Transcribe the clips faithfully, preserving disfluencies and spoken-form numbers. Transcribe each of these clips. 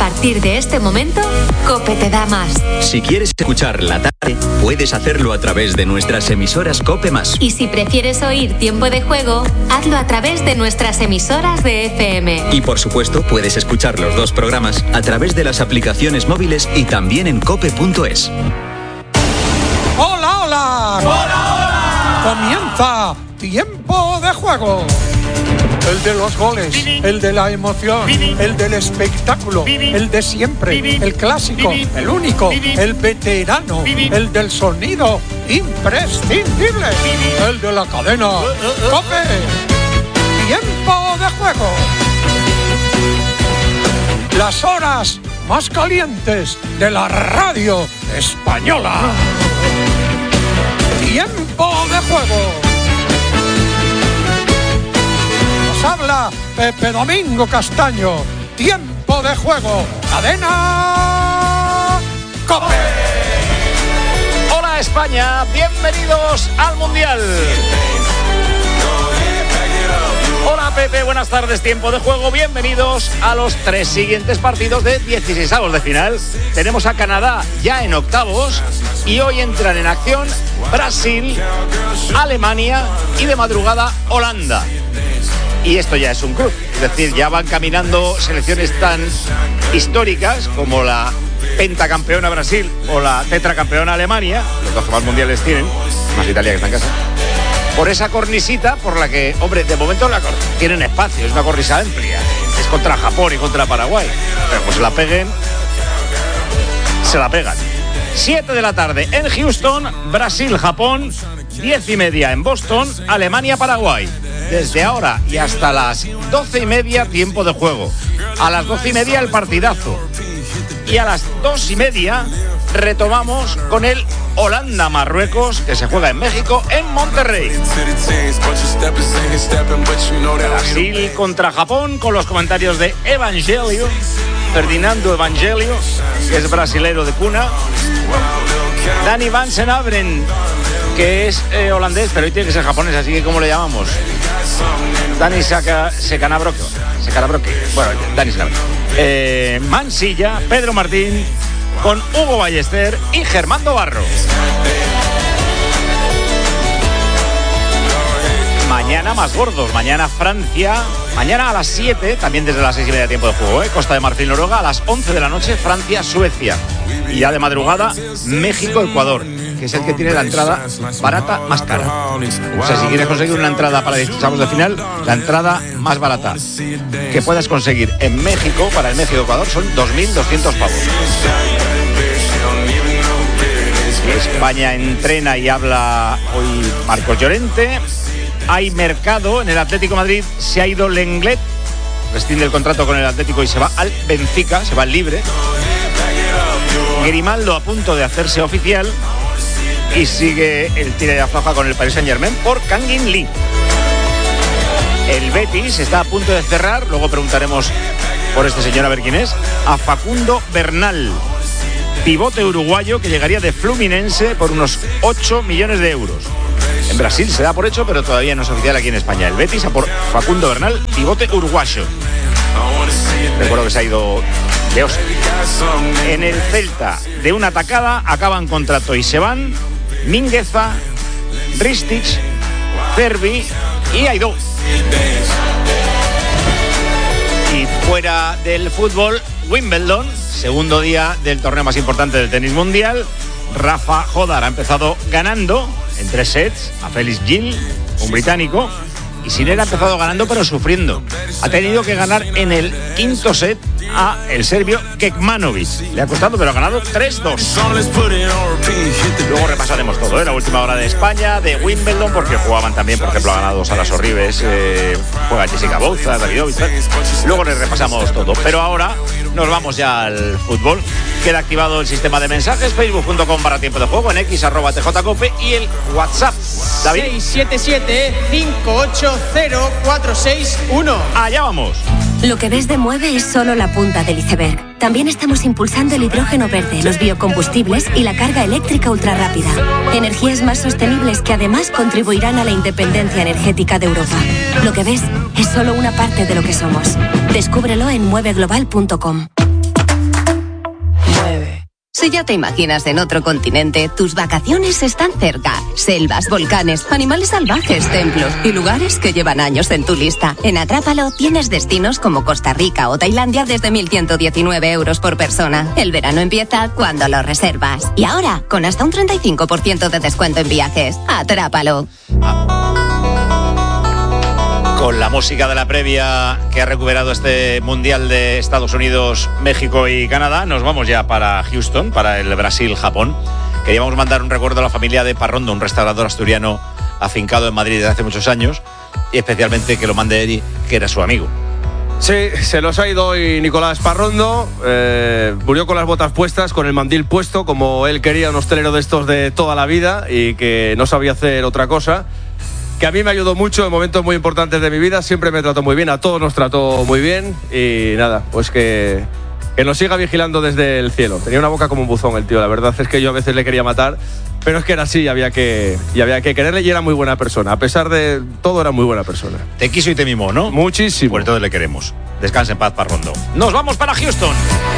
partir de este momento, COPE te da más. Si quieres escuchar la tarde, puedes hacerlo a través de nuestras emisoras COPE más. Y si prefieres oír Tiempo de Juego, hazlo a través de nuestras emisoras de F M. Y por supuesto, puedes escuchar los dos programas a través de las aplicaciones móviles y también en cope punto es. ¡Hola, hola! ¡Hola, hola! Comienza Tiempo de Juego. El de los goles, el de la emoción, el del espectáculo, el de siempre, el clásico, el único, el veterano, el del sonido imprescindible, el de la cadena COPE. Tiempo de Juego. Las horas más calientes de la radio española. Tiempo de Juego. Habla Pepe Domingo Castaño. Tiempo de Juego. Cadena COPE. Hola España, bienvenidos al Mundial. Hola Pepe, buenas tardes. Tiempo de Juego, bienvenidos a los tres siguientes partidos de dieciseisavos de final. Tenemos a Canadá ya en octavos y hoy entran en acción Brasil, Alemania y de madrugada Holanda. Y esto ya es un club, es decir, ya van caminando selecciones tan históricas como la pentacampeona Brasil o la tetracampeona Alemania, los dos que más mundiales tienen, más Italia que está en casa, por esa cornisita por la que, hombre, de momento la cor- tienen espacio, es una cornisa amplia, es contra Japón y contra Paraguay, pero pues se la peguen, se la pegan. siete de la tarde en Houston, Brasil-Japón, diez y media en Boston, Alemania-Paraguay. Desde ahora y hasta las doce y media, tiempo de juego. A las doce y media el partidazo. Y a las dos y media retomamos con el Holanda-Marruecos, que se juega en México, en Monterrey. Brasil contra Japón, con los comentarios de Evangelio, Ferdinando Evangelio, que es brasilero de cuna. Dani Van Senabren, que es eh, holandés, pero hoy tiene que ser japonés, así que ¿cómo le llamamos? Dani Secanabroque. Secanabroque. Bueno, Dani Secanabroque. Eh, Mansilla, Pedro Martín, con Hugo Ballester y Germán Barro. Mañana más gordos, mañana Francia, mañana a las siete, también desde las seis y media tiempo de juego, ¿eh? Costa de Marfil, Noruega, a las once de la noche, Francia, Suecia. Y ya de madrugada, México, Ecuador, que es el que tiene la entrada barata más cara. O sea, si quieres conseguir una entrada para dieciséisavos de final, la entrada más barata que puedas conseguir en México, para el México-Ecuador, son dos mil doscientos pavos. España entrena y habla hoy Marcos Llorente. Hay mercado en el Atlético de Madrid, se ha ido Lenglet, rescinde el contrato con el Atlético y se va al Benfica, se va libre. Grimaldo a punto de hacerse oficial y sigue el tira y afloja con el Paris Saint-Germain por Kangin Lee. El Betis está a punto de cerrar, luego preguntaremos por este señor a ver quién es, a Facundo Bernal, pivote uruguayo que llegaría de Fluminense por unos ocho millones de euros. En Brasil se da por hecho, pero todavía no es oficial aquí en España. El Betis a por Facundo Bernal, pivote uruguayo. Recuerdo que se ha ido de Osa. En el Celta, de una atacada, acaban contrato y se van Mingueza, Ristic, Cervi y Aidó. Y fuera del fútbol, Wimbledon, segundo día del torneo más importante del tenis mundial. Rafa Jodar ha empezado ganando en tres sets a Felix Gil, un británico, y Sinner ha empezado ganando pero sufriendo. Ha tenido que ganar en el quinto set a el serbio Kekmanovic. Le ha costado, pero ha ganado tres dos. Luego repasaremos todo, ¿eh? La última hora de España, de Wimbledon, porque jugaban también, por ejemplo, ha ganado Sara Sorribes, eh, juega Jessica Bouza, Davidovich. Luego les repasamos todo. Pero ahora nos vamos ya al fútbol. Queda activado el sistema de mensajes, facebook punto com barra tiempo de juego, en x arroba tjcope y el WhatsApp. David. seis siete siete cinco ocho cero cuatro seis uno. Allá vamos. Lo que ves de Mueve es solo la punta del iceberg. También estamos impulsando el hidrógeno verde, los biocombustibles y la carga eléctrica ultrarrápida. Energías más sostenibles que además contribuirán a la independencia energética de Europa. Lo que ves es solo una parte de lo que somos. Descúbrelo en mueve global punto com. Si ya te imaginas en otro continente, tus vacaciones están cerca. Selvas, volcanes, animales salvajes, templos y lugares que llevan años en tu lista. En Atrápalo tienes destinos como Costa Rica o Tailandia desde mil ciento diecinueve euros por persona. El verano empieza cuando lo reservas. Y ahora, con hasta un treinta y cinco por ciento de descuento en viajes. Atrápalo. Con la música de la previa que ha recuperado este Mundial de Estados Unidos, México y Canadá, nos vamos ya para Houston, para el Brasil-Japón. Queríamos mandar un recuerdo a la familia de Parrondo, un restaurador asturiano afincado en Madrid desde hace muchos años, y especialmente que lo mande Eddie, que era su amigo. Sí, se los ha ido hoy Nicolás Parrondo, eh, murió con las botas puestas, con el mandil puesto, como él quería, un hostelero de estos de toda la vida y que no sabía hacer otra cosa. Que a mí me ayudó mucho en momentos muy importantes de mi vida, siempre me trató muy bien, a todos nos trató muy bien y nada, pues que, que nos siga vigilando desde el cielo. Tenía una boca como un buzón el tío, la verdad es que yo a veces le quería matar, pero es que era así y había que, y había que quererle y era muy buena persona, a pesar de todo era muy buena persona. Te quiso y te mimó, ¿no? Muchísimo. Por todo le queremos. Descanse en paz, Parrondo. Nos vamos para Houston.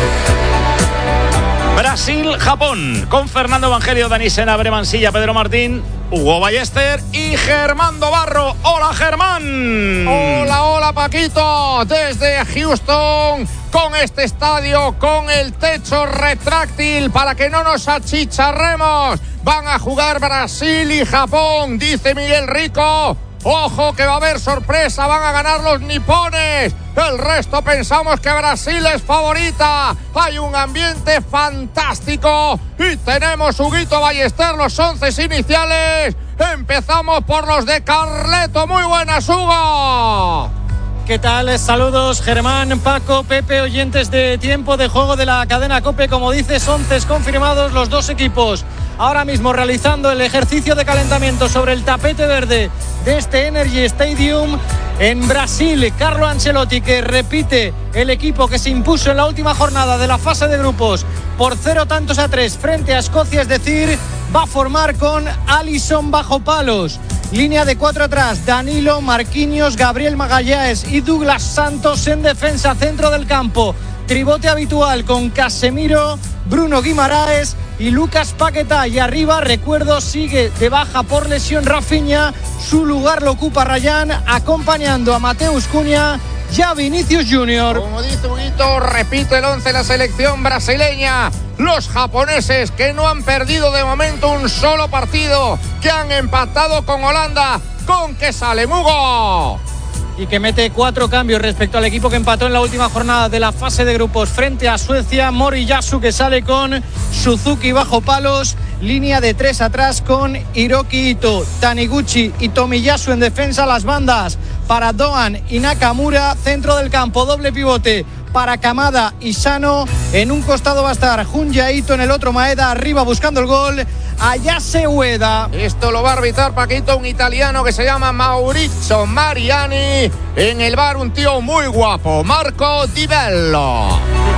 Brasil-Japón, con Fernando Evangelio, Dani Senabre, Mansilla, Pedro Martín, Hugo Ballester y Germán Dobarro. ¡Hola, Germán! Hola, hola, Paquito, desde Houston, con este estadio, con el techo retráctil para que no nos achicharremos. Van a jugar Brasil y Japón, dice Miguel Rico. ¡Ojo que va a haber sorpresa! ¡Van a ganar los nipones! El resto pensamos que Brasil es favorita. Hay un ambiente fantástico. Y tenemos, Huguito Ballester, los once iniciales. Empezamos por los de Carleto. ¡Muy buenas, Hugo! ¿Qué tal? Saludos, Germán, Paco, Pepe, oyentes de Tiempo de Juego de la cadena COPE. Como dices, once confirmados, los dos equipos ahora mismo realizando el ejercicio de calentamiento sobre el tapete verde de este Energy Stadium. En Brasil, Carlo Ancelotti, que repite el equipo que se impuso en la última jornada de la fase de grupos por cero tantos a tres frente a Escocia, es decir, va a formar con Alisson bajo palos. Línea de cuatro atrás, Danilo, Marquinhos, Gabriel Magalhães y Douglas Santos en defensa, centro del campo. Tribote habitual con Casemiro, Bruno Guimaraes y Lucas Paquetá. Y arriba, recuerdo, sigue de baja por lesión Rafinha. Su lugar lo ocupa Rayán, acompañando a Mateus Cunha y a Vinicius Junior. Como dice Huguito, repite el once la selección brasileña. Los japoneses, que no han perdido de momento un solo partido, que han empatado con Holanda. ¿Con qué sale, Mugo? Y que mete cuatro cambios respecto al equipo que empató en la última jornada de la fase de grupos frente a Suecia. Moriyasu, que sale con Suzuki bajo palos. Línea de tres atrás con Hiroki Ito, Taniguchi y Tomiyasu en defensa. Las bandas para Doan y Nakamura. Centro del campo, doble pivote para Kamada y Sano. En un costado va a estar Junya Ito, en el otro Maeda. Arriba buscando el gol, Ayase Ueda. Esto lo va a arbitrar, Paquito, un italiano que se llama Maurizio Mariani. En el bar un tío muy guapo, Marco Di Bello.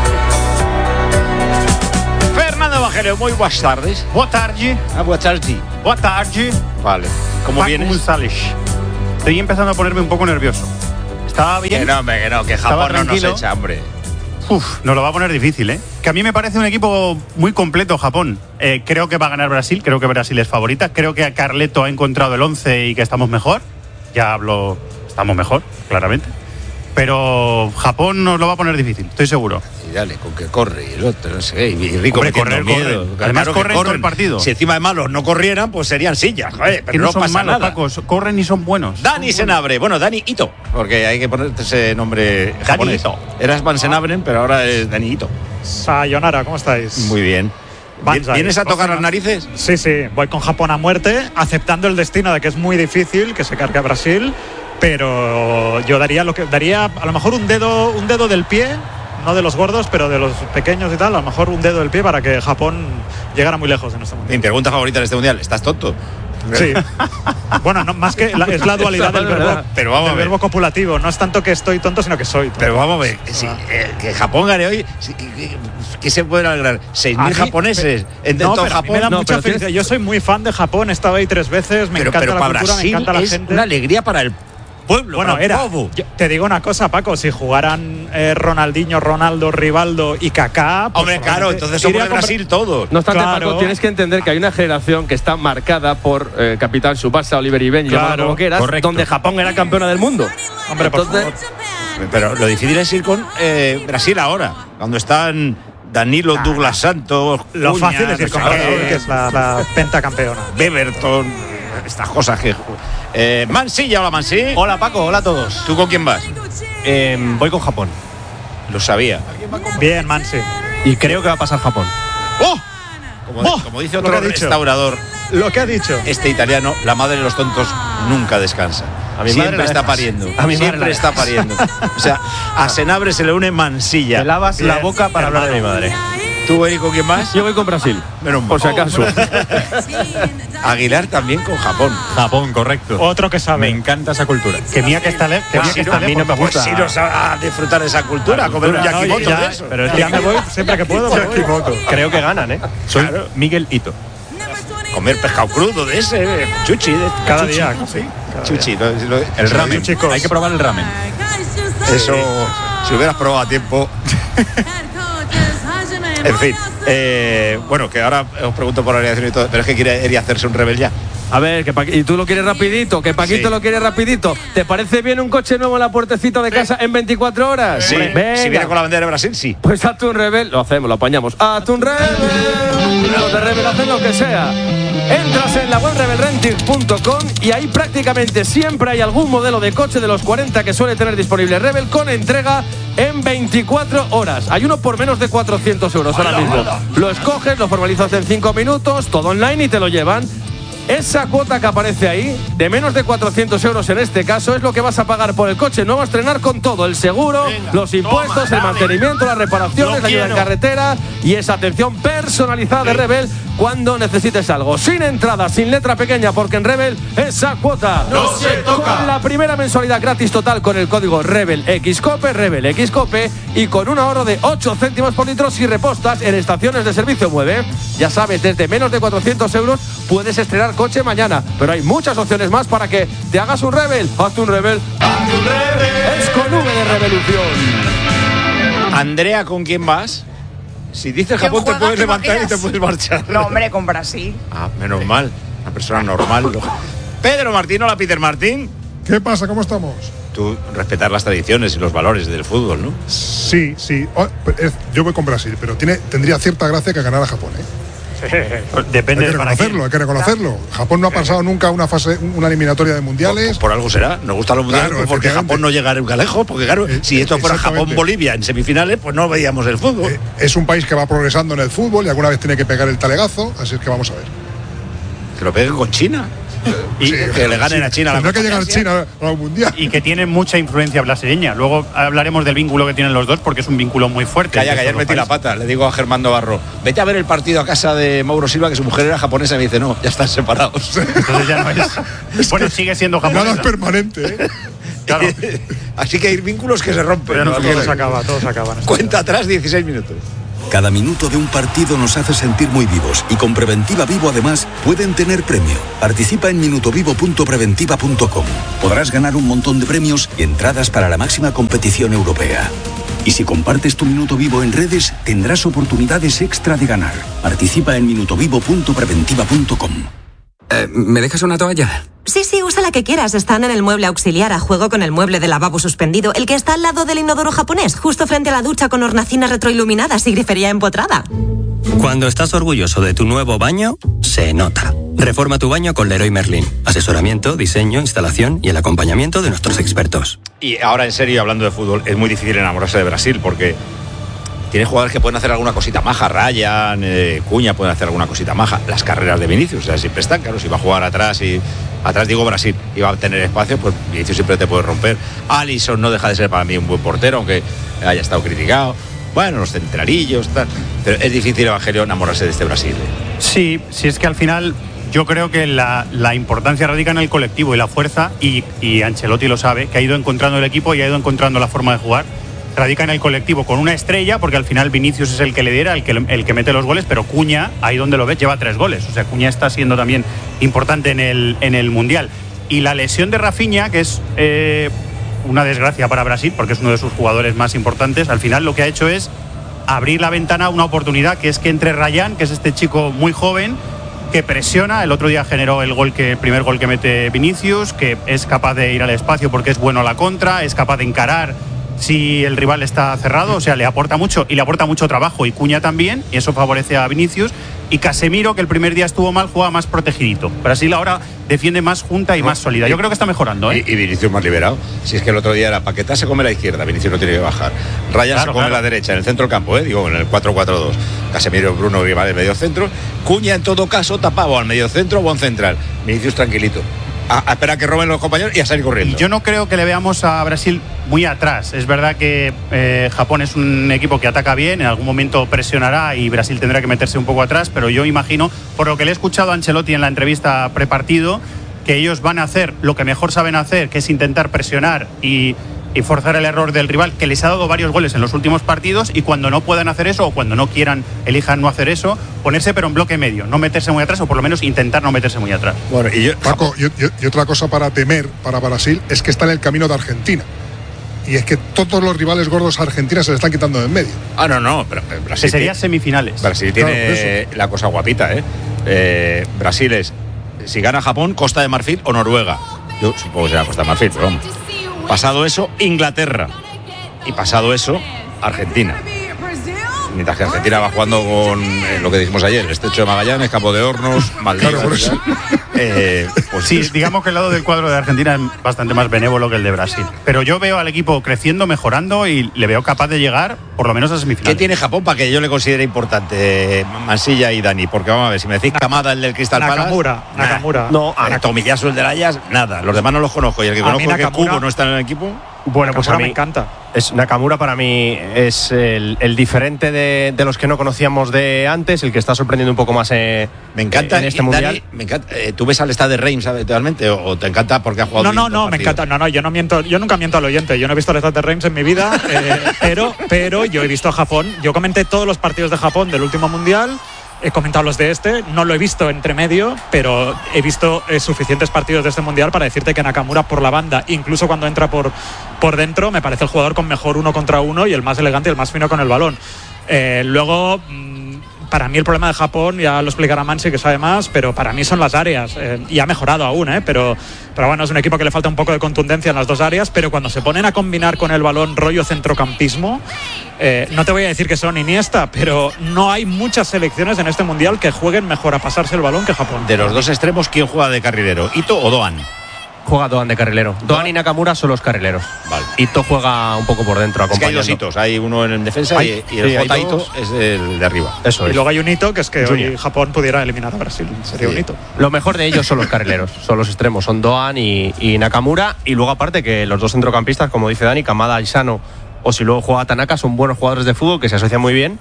Fernando Evangelio, muy buenas tardes. Boa tarde. Ah, buenas tardes. Boa tarde. Vale. ¿Cómo Paco vienes? González. Estoy empezando a ponerme un poco nervioso. Estaba bien. Que no, hombre, que no, que Japón no nos echa, hombre. Uf, nos lo va a poner difícil, ¿eh? Que a mí me parece un equipo muy completo, Japón. Eh, creo que va a ganar Brasil, creo que Brasil es favorita. Creo que Carleto ha encontrado el once y que estamos mejor. Ya hablo, estamos mejor, claramente. Pero Japón nos lo va a poner difícil, estoy seguro. Y dale, con que corre y el otro, no sé, y Rico Hombre, metiendo correr, miedo. corren. Además, Claro que corren todo el partido. Si encima de malos no corrieran, pues serían sillas, joder, pero que no, no son pasa malos, nada. Paco, corren y son buenos. Dani son Senabre, bueno, Dani Ito, porque hay que poner ese nombre japonés. Ito. Eras Van Senabren, pero ahora es Dani Ito. Sayonara, ¿cómo estáis? Muy bien. Banzai. ¿Vienes a tocar las narices? Sí, sí, voy con Japón a muerte, aceptando el destino de que es muy difícil que se cargue a Brasil, pero yo daría lo que daría a lo mejor un dedo, un dedo del pie, no de los gordos, pero de los pequeños y tal, a lo mejor un dedo del pie para que Japón llegara muy lejos en este mundial. Mi pregunta favorita de este mundial, ¿estás tonto? Sí. Bueno, no, más que la, es la dualidad del verbo, pero vamos del a ver. verbo copulativo. No es tanto que estoy tonto, sino que soy tonto. Pero vamos a ver, si, eh, que Japón gane hoy, si, que, que, ¿qué se pueden alegrar? ¿seis mil japoneses en no, todo pero a mí Japón? me da No, mucha pero felicidad. Yo soy muy fan de Japón, he estado ahí tres veces, me pero, encanta pero la para cultura, Brasil me encanta la es gente. una alegría para el pueblo. Bueno, para era. todo. Yo te digo una cosa, Paco, si jugaran eh, Ronaldinho, Ronaldo, Rivaldo y Kaká. Pues Hombre, claro, entonces somos de Brasil todos. No obstante, Claro. Paco, tienes que entender que hay una generación que está marcada por eh, Capitán Tsubasa, Oliver y Ben, Claro, llámalo como quieras, correcto. donde Japón era campeona del mundo. Hombre, por Entonces, favor. Pero lo difícil es ir con eh, Brasil ahora, cuando están Danilo, Douglas Santos, Lo Cunha, fácil es ir con Suárez, Brasil, que es la, la pentacampeona. Beberton, estas cosas que. Eh, Mansilla, hola Mansi. Hola Paco, hola a todos. ¿Tú con quién vas? Eh, voy con Japón. Lo sabía. Bien, Mansi. Y creo que va a pasar Japón. ¡Oh! Como, ¡Oh! como dice Lo que otro ha dicho. restaurador, Lo que ha dicho. este italiano, la madre de los tontos nunca descansa. A mi madre Siempre la está dejas. pariendo. A mi madre Siempre la está dejas. pariendo. O sea, a Senabre se le une Mansilla. Te lavas Bien, la boca para hablar de mi madre. ¿Tú, Eric, con quién más? yo voy con Brasil. Menos mal. Por si acaso. Aguilar también con Japón. Japón, correcto. Otro que sabe. Me encanta esa cultura. Que mía que está, le, que mía que está a mí no lejos. me Pues gusta. sí nos a disfrutar de esa cultura, a comer un No, yakimoto ya- de eso. Pero es que Ya me voy siempre que puedo. me voy. creo que ganan, ¿eh? Soy Miguel Ito. Comer pescado crudo de ese, eh, chuchi. De, Cada chuchi. día, sí. Chuchi. lo- lo- El ramen. chicos. Hay que probar el ramen. Eso, si hubieras probado a tiempo. En fin, eh, bueno, que ahora os pregunto por la alineación y todo, pero es que quiere Eri hacerse un rebel ya. A ver, que Pa- y tú lo quieres rapidito, que Paquito Sí. lo quiere rapidito. ¿Te parece bien un coche nuevo en la puertecita de casa en veinticuatro horas? Sí, Venga. si viene con la bandera de Brasil, sí. Pues hazte un rebel, lo hacemos, lo apañamos. Hazte un rebel. Los de Rebel hacen lo que sea. Entras en la web rebel renting punto com y ahí prácticamente siempre hay algún modelo de coche de los cuarenta que suele tener disponible Rebel con entrega en veinticuatro horas. Hay uno por menos de cuatrocientos euros ahora mismo. Lo escoges, lo formalizas en cinco minutos, todo online y te lo llevan. Esa cuota que aparece ahí, de menos de cuatrocientos euros en este caso, es lo que vas a pagar por el coche. No vas a estrenar con todo, el seguro, los impuestos, el mantenimiento, las reparaciones, la ayuda en carretera y esa atención personalizada de Rebel cuando necesites algo. Sin entrada, sin letra pequeña, porque en Rebel esa cuota no se toca. Con la primera mensualidad gratis total con el código RebelXCOPE, RebelXCOPE y con un ahorro de ocho céntimos por litro si repostas en estaciones de servicio Mueve. Ya sabes, desde menos de cuatrocientos euros puedes estrenar coche mañana, pero hay muchas opciones más para que te hagas un Rebel. Hazte un Rebel. Hazte un Rebel. Es con V de Revolución. Andrea, ¿con quién vas? Si dices ¿Quién Japón te juega? puedes ¿Te levantar y te imaginas? puedes marchar. No, hombre, con Brasil. Ah, menos mal. Una persona normal. Pedro Martín, hola Peter Martín. ¿Qué pasa? ¿Cómo estamos? Tú respetar las tradiciones y los valores del fútbol, ¿no? Sí, sí. Oh, es- yo voy con Brasil, pero tiene, tendría cierta gracia que ganara Japón, ¿eh? Depende hay que de para quién. reconocerlo, hay que reconocerlo. Japón no ha pasado nunca una fase, una eliminatoria de mundiales. Por algo será. Nos gustan los mundiales Claro, pues porque efectivamente. Japón no llega nunca lejos. Porque claro, Eh, si esto fuera exactamente. Japón-Bolivia en semifinales, pues no veíamos el fútbol. Eh, es un país que va progresando en el fútbol y alguna vez tiene que pegar el talegazo, así es que vamos a ver. Que lo peguen con China. Y Sí, que le ganen sí, a China. a la Tendrá que Copa llegar de Asia. China a un mundial. Y que tiene mucha influencia brasileña. Luego hablaremos del vínculo que tienen los dos porque es un vínculo muy fuerte. Calla, que entre ayer estos dos metí la países. pata. Le digo a Germán Navarro, vete a ver el partido a casa de Mauro Silva, que su mujer era japonesa. Y me dice, no, ya están separados. Entonces ya no es. Bueno, sigue siendo Nada es japonesa. permanente, ¿eh? Claro. Así que hay vínculos que se rompen. Pero no ¿no? Todo se acaba, todo se acaba. Cuenta atrás dieciséis minutos. Cada minuto de un partido nos hace sentir muy vivos y con Preventiva Vivo además pueden tener premio. Participa en minutovivo punto preventiva punto com. Podrás ganar un montón de premios y entradas para la máxima competición europea. Y si compartes tu minuto vivo en redes, tendrás oportunidades extra de ganar. Participa en minutovivo punto preventiva punto com. Eh, ¿Me dejas una toalla? Sí, sí, usa la que quieras. Están en el mueble auxiliar a juego con el mueble de lavabo suspendido, el que está al lado del inodoro japonés, justo frente a la ducha con hornacinas retroiluminadas y grifería empotrada. Cuando estás orgulloso de tu nuevo baño, se nota. Reforma tu baño con Leroy Merlin. Asesoramiento, diseño, instalación y el acompañamiento de nuestros expertos. Y ahora en serio, hablando de fútbol, es muy difícil enamorarse de Brasil porque tiene jugadores que pueden hacer alguna cosita maja. Ryan, eh, Cunha pueden hacer alguna cosita maja. Las carreras de Vinicius, o sea, siempre están, claro, si va a jugar atrás y atrás digo Brasil y va a tener espacio, pues Vinicius siempre te puede romper. Alisson no deja de ser para mí un buen portero, aunque haya estado criticado. Bueno, los centralillos, tal. Pero es difícil, Evangelio, enamorarse de este Brasil. ¿eh? Sí, sí, es que al final yo creo que la, la importancia radica en el colectivo y la fuerza, y, y Ancelotti lo sabe, que ha ido encontrando el equipo y ha ido encontrando la forma de jugar. Radica en el colectivo con una estrella, porque al final Vinicius es el que lidera, el que, el que mete los goles, pero Cunha, ahí donde lo ves, lleva tres goles. O sea, Cunha está siendo también importante en el, en el Mundial. Y la lesión de Rafinha, que es eh, una desgracia para Brasil, porque es uno de sus jugadores más importantes, al final lo que ha hecho es abrir la ventana a una oportunidad, que es que entre Rayán, que es este chico muy joven, que presiona, el otro día generó el gol que, el primer gol que mete Vinicius, que es capaz de ir al espacio porque es bueno a la contra, es capaz de encarar si el rival está cerrado, o sea, le aporta mucho y le aporta mucho trabajo, y Cunha también, y eso favorece a Vinicius. Y Casemiro, que el primer día estuvo mal, juega más protegidito. Brasil ahora defiende más junta y más sólida. Yo creo que está mejorando, ¿eh? Y, y Vinicius más liberado. Si es que el otro día era Paquetá se come la izquierda, Vinicius no tiene que bajar. Ryan claro, se come claro. la derecha, en el centro del campo, ¿eh? Digo, en el cuatro cuatro dos. Casemiro, Bruno, que va de medio centro. Cunha, en todo caso, tapado al medio centro o al central. Vinicius tranquilito. A, a esperar a que roben los compañeros y a salir corriendo. Y yo no creo que le veamos a Brasil muy atrás. Es verdad que eh, Japón es un equipo que ataca bien, en algún momento presionará y Brasil tendrá que meterse un poco atrás, pero yo imagino, por lo que le he escuchado a Ancelotti en la entrevista prepartido, que ellos van a hacer lo que mejor saben hacer, que es intentar presionar y, y forzar el error del rival, que les ha dado varios goles en los últimos partidos, y cuando no puedan hacer eso o cuando no quieran, elijan no hacer eso, ponerse pero en bloque medio, no meterse muy atrás, o por lo menos intentar no meterse muy atrás. Bueno, y yo, Paco, y, y, y otra cosa para temer para Brasil es que está en el camino de Argentina. Y es que todos los rivales gordos a Argentina se le están quitando de en medio. Ah, no, no, pero Brasil. Que serían semifinales. Brasil tiene claro, la cosa guapita, ¿eh? ¿eh? Brasil es, si gana Japón, Costa de Marfil o Noruega. Yo supongo que será Costa de Marfil, pero vamos. Pasado eso, Inglaterra. Y pasado eso, Argentina. Mientras que Argentina va jugando con eh, lo que dijimos ayer, el Estrecho de Magallanes, Campo de Hornos, Maldivas. Claro, por eso. Eh, pues sí, digamos que el lado del cuadro de Argentina es bastante más benévolo que el de Brasil. Pero yo veo al equipo creciendo, mejorando, y le veo capaz de llegar por lo menos a semifinales. ¿Qué tiene Japón para que yo le considere importante, Mansilla y Dani? Porque vamos a ver, si me decís Kamada, el del Crystal Palace. Nakamura, Nakamura. No, a Tomiyasu, el del Ajax, nada. Los demás no los conozco. Y el que conozco es que Kubo no está en el equipo. Bueno, pues a mí me encanta. Es, Nakamura para mí es el, el diferente de, de los que no conocíamos de antes, el que está sorprendiendo un poco más eh, me encanta, en este Dani, mundial. Me encanta. Eh, ¿Tú ves al Stade de Reims habitualmente o, o te encanta porque ha jugado? No, no, no, me encanta. No, no, yo no miento, yo nunca miento al oyente. Yo no he visto al Stade de Reims en mi vida, eh, pero, pero yo he visto a Japón. Yo comenté todos los partidos de Japón del último mundial. He comentado los de este, no lo he visto entre medio, pero he visto eh, suficientes partidos de este mundial para decirte que Nakamura por la banda, incluso cuando entra por, por dentro, me parece el jugador con mejor uno contra uno y el más elegante y el más fino con el balón. Eh, luego, mmm, para mí el problema de Japón, ya lo explicará Mansi que sabe más, pero para mí son las áreas, eh, y ha mejorado aún, eh, pero, pero bueno, es un equipo que le falta un poco de contundencia en las dos áreas, pero cuando se ponen a combinar con el balón rollo centrocampismo, Eh, no te voy a decir que son Iniesta, pero no hay muchas selecciones en este mundial que jueguen mejor a pasarse el balón que Japón. De los dos extremos, ¿quién juega de carrilero? ¿Ito o Doan? Juega Doan de carrilero. Doan y Nakamura son los carrileros. Vale. Ito juega un poco por dentro, acompañando. Es que hay dos Itos, hay uno en defensa hay, y, y el sí, J Ito es el de arriba. Eso es. Y luego hay un Ito que es que Junior. Hoy Japón pudiera eliminar a Brasil. Sería sí. un Ito. Lo mejor de ellos son los carrileros, son los extremos, son Doan y, y Nakamura, y luego aparte que los dos centrocampistas, como dice Dani, Kamada y Sano, o si luego juega Tanaka, son buenos jugadores de fútbol que se asocian muy bien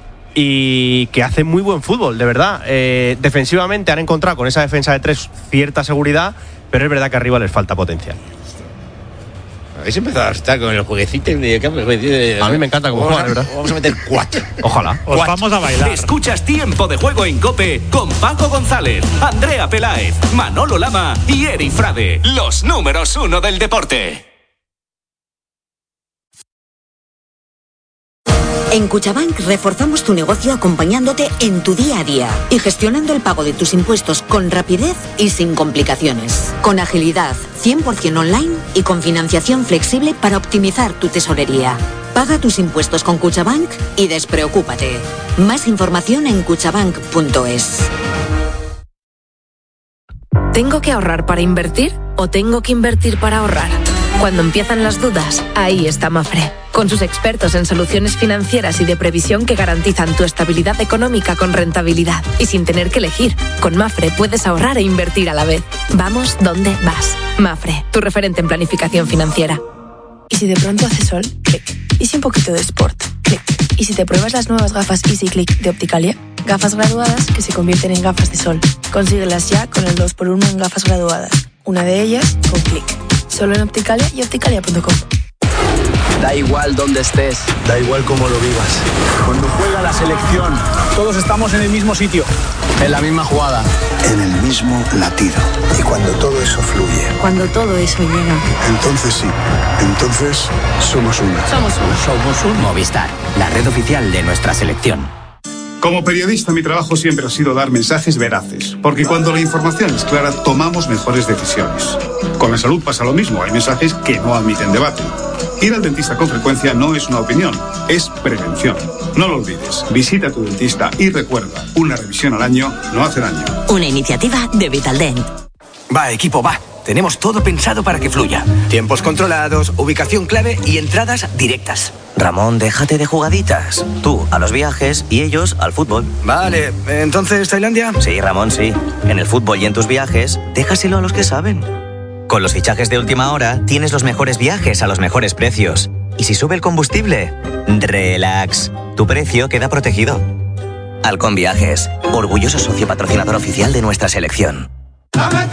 y que hacen muy buen fútbol, de verdad. Eh, defensivamente han encontrado con esa defensa de tres cierta seguridad, pero es verdad que arriba les falta potencial. Habéis empezado a estar con el jueguecito de... A mí me encanta cómo juegan, ¿verdad? Vamos a meter cuatro. Ojalá. Os cuatro. vamos a bailar. Escuchas Tiempo de Juego en COPE con Paco González, Andrea Peláez, Manolo Lama y Eri Frade, los números uno del deporte. En Cuchabank reforzamos tu negocio acompañándote en tu día a día y gestionando el pago de tus impuestos con rapidez y sin complicaciones. Con agilidad, cien por ciento online y con financiación flexible para optimizar tu tesorería. Paga tus impuestos con Cuchabank y despreocúpate. Más información en cuchabank punto es. ¿Tengo que ahorrar para invertir o tengo que invertir para ahorrar? Cuando empiezan las dudas, ahí está Mafre, con sus expertos en soluciones financieras y de previsión que garantizan tu estabilidad económica con rentabilidad y sin tener que elegir. Con Mafre puedes ahorrar e invertir a la vez. Vamos donde vas. Mafre, tu referente en planificación financiera. ¿Y si de pronto hace sol? Clic. ¿Y si un poquito de sport? Clic. ¿Y si te pruebas las nuevas gafas Easy Click de Opticalia? Gafas graduadas que se convierten en gafas de sol. Consíguelas ya con el dos por uno en gafas graduadas. Una de ellas con Clic. Solo en Opticalia y opticalia punto com. Da igual dónde estés. Da igual cómo lo vivas. Cuando juega la selección, todos estamos en el mismo sitio. En la misma jugada. En el mismo latido. Y cuando todo eso fluye. Cuando todo eso llega. Entonces sí. Entonces somos uno. Somos uno. Somos un Movistar, la red oficial de nuestra selección. Como periodista, mi trabajo siempre ha sido dar mensajes veraces, porque cuando la información es clara, tomamos mejores decisiones. Con la salud pasa lo mismo, hay mensajes que no admiten debate. Ir al dentista con frecuencia no es una opinión, es prevención. No lo olvides, visita a tu dentista y recuerda, una revisión al año no hace daño. Una iniciativa de Vitaldent. Va, equipo, va. Tenemos todo pensado para que fluya. Tiempos controlados, ubicación clave y entradas directas. Ramón, déjate de jugaditas. Tú a los viajes y ellos al fútbol. Vale, ¿entonces Tailandia? Sí, Ramón, sí. En el fútbol y en tus viajes, déjaselo a los que saben. Con los fichajes de última hora, tienes los mejores viajes a los mejores precios. Y si sube el combustible, relax. Tu precio queda protegido. Halcón Viajes, orgulloso socio patrocinador oficial de nuestra selección.